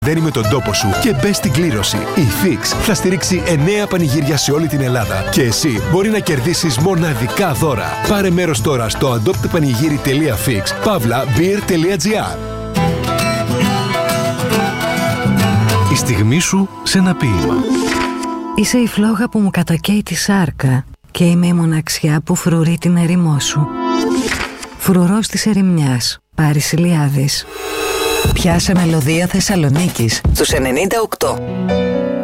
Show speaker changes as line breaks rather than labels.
δένει με τον τόπο σου και μπες στην κλήρωση. Η Fix θα στηρίξει 9 πανηγύρια σε όλη την Ελλάδα και εσύ μπορεί να κερδίσεις μοναδικά δώρα. Πάρε μέρος τώρα στο adoptpanigiri.fix/beer.gr.
Η στιγμή σου σε ένα ποίημα.
Είσαι η φλόγα που μου κατακαίει τη σάρκα και είμαι η μοναξιά που φρουρεί την ερημό σου. Φρουρός της ερημιάς, Πάρης Ηλιάδης.
Πιάσε μελωδία Θεσσαλονίκης στους 98.